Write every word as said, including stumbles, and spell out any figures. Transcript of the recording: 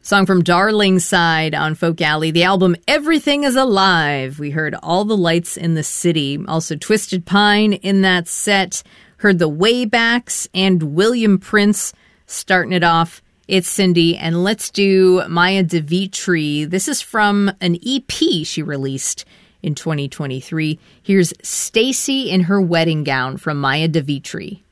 Song from Darling Side on Folk Alley. The album Everything is Alive. We heard All the Lights in the City. Also Twisted Pine in that set. Heard the Waybacks and William Prince starting it off. It's Cindy, and let's do Maya DeVitri. This is from an E P she released in twenty twenty-three. Here's Stacy in Her Wedding Gown from Maya DeVitri.